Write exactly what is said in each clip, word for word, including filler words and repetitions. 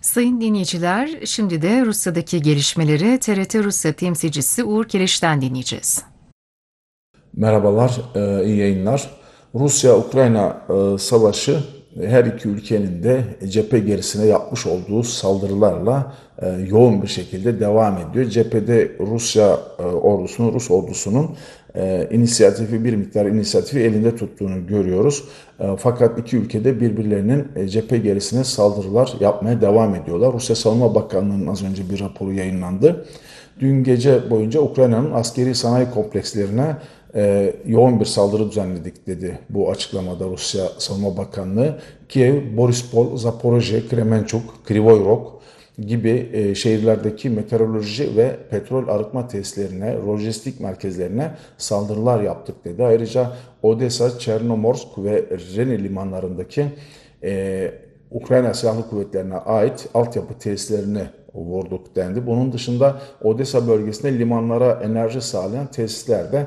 Sayın dinleyiciler, şimdi de Rusya'daki gelişmeleri T R T Rusya temsilcisi Uğur Keleş'ten dinleyeceğiz. Merhabalar, e, iyi yayınlar. Rusya-Ukrayna e, savaşı her iki ülkenin de cephe gerisine yapmış olduğu saldırılarla e, yoğun bir şekilde devam ediyor. Cephede Rusya e, ordusunun, Rus ordusunun e, inisiyatifi, bir miktar inisiyatifi elinde tuttuğunu görüyoruz. E, fakat iki ülkede birbirlerinin e, cephe gerisine saldırılar yapmaya devam ediyorlar. Rusya Savunma Bakanlığı'nın az önce bir raporu yayınlandı. Dün gece boyunca Ukrayna'nın askeri sanayi komplekslerine e, yoğun bir saldırı düzenledik dedi bu açıklamada Rusya Savunma Bakanlığı. Kiev, Borispol, Zaporojye, Kremenchuk, Krivoy Rog gibi e, şehirlerdeki meteoroloji ve petrol arıtma tesislerine, lojistik merkezlerine saldırılar yaptık dedi. Ayrıca Odessa, Çernomorsk ve Reni limanlarındaki e, Ukrayna Silahlı Kuvvetleri'ne ait altyapı tesislerini vurduk dendi. Bunun dışında Odessa bölgesinde limanlara enerji sağlayan tesislerde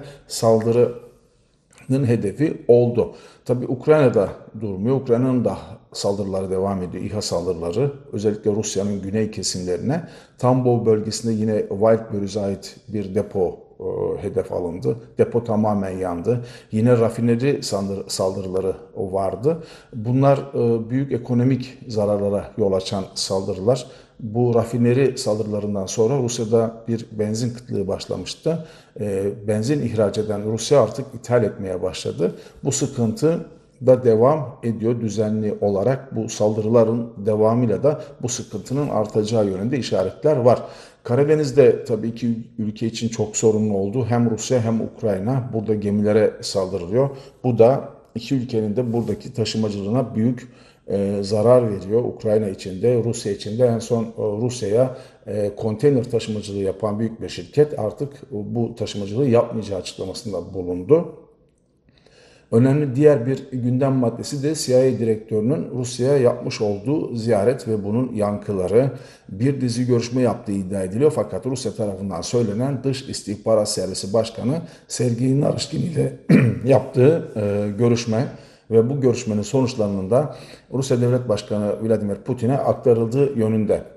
saldırının hedefi oldu. Tabii Ukrayna'da durmuyor. Ukrayna'nın da saldırıları devam ediyor. İHA saldırıları özellikle Rusya'nın güney kesimlerine. Tambov bölgesinde yine Wildberry'e ait bir depo e, hedef alındı. Depo tamamen yandı. Yine rafineri saldırıları vardı. Bunlar e, büyük ekonomik zararlara yol açan saldırılar. Bu rafineri saldırılarından sonra Rusya'da bir benzin kıtlığı başlamıştı. E, benzin ihraç eden Rusya artık ithal etmeye başladı. Bu sıkıntı da devam ediyor düzenli olarak. Bu saldırıların devamıyla da bu sıkıntının artacağı yönünde işaretler var. Karadeniz'de tabii iki ülke için çok sorunlu oldu. Hem Rusya hem Ukrayna burada gemilere saldırılıyor. Bu da iki ülkenin de buradaki taşımacılığına büyük e, zarar veriyor. Ukrayna için de Rusya için de en son e, Rusya'ya e, konteyner taşımacılığı yapan büyük bir şirket artık bu taşımacılığı yapmayacağı açıklamasında bulundu. Önemli diğer bir gündem maddesi de C I A direktörünün Rusya'ya yapmış olduğu ziyaret ve bunun yankıları. Bir dizi görüşme yaptığı iddia ediliyor fakat Rusya tarafından söylenen Dış İstihbarat Servisi Başkanı Sergey Narishkin ile yaptığı e, görüşme ve bu görüşmenin sonuçlarının da Rusya Devlet Başkanı Vladimir Putin'e aktarıldığı yönünde.